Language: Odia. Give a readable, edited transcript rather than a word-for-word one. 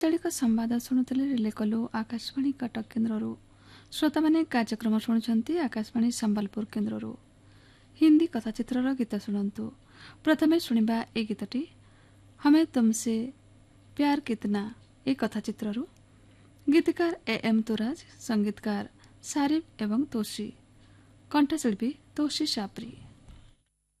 ଆଞ୍ଚଳିକ ସମ୍ବାଦ ଶୁଣୁଥିଲେ ରିଲେ କଲୁ ଆକାଶବାଣୀ କଟକ କେନ୍ଦ୍ରରୁ। ଶ୍ରୋତାମାନେ କାର୍ଯ୍ୟକ୍ରମ ଶୁଣୁଛନ୍ତି ଆକାଶବାଣୀ ସମ୍ବଲପୁର କେନ୍ଦ୍ରରୁ। ହିନ୍ଦୀ କଥାଚିତ୍ରର ଗୀତ ଶୁଣନ୍ତୁ। ପ୍ରଥମେ ଶୁଣିବା ଏ ଗୀତଟି ହମେ ତୁମସେ ପ୍ୟାର କିତନା ଏ କଥାଚିତ୍ରରୁ। ଗୀତିକାର AM ତୁରାଜ, ସଙ୍ଗୀତକାର ସାରିଫ ଏବଂ ତୋଷୀ, କଣ୍ଠଶିଳ୍ପୀ ତୋଷୀ ସାପ୍ରି।